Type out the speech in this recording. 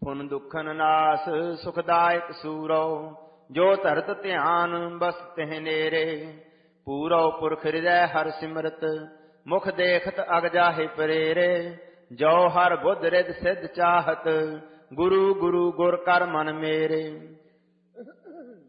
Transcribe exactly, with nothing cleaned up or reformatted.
पुन दुखन नास सुखदायक सूरो, जो धरत ध्यान बस तिह नेरे। पूरो पुरख हृदय हर सिमरत, मुख देखत अग जाहि परेरे। जो हर बुद्ध रिद सिद्ध चाहत, गुरु गुरु गुर कर मन मेरे।